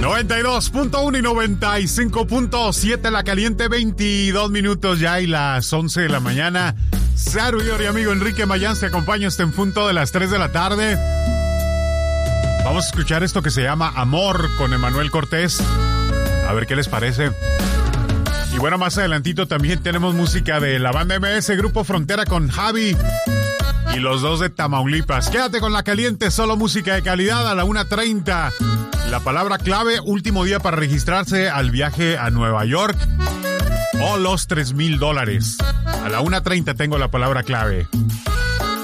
92.1 y 95.7 La Caliente, 22 minutos ya y las 11 de la mañana. Servidor y amigo Enrique Mayán te acompaña hasta en punto de las 3 de la tarde. Vamos a escuchar esto que se llama Amor con Emanuel Cortés. A ver qué les parece. Y bueno, más adelantito también tenemos música de la banda MS, Grupo Frontera con Javi y los dos de Tamaulipas. Quédate con La Caliente, solo música de calidad a la 1:30. La palabra clave, último día para registrarse al viaje a Nueva York o los $3,000. A la 1:30 tengo la palabra clave.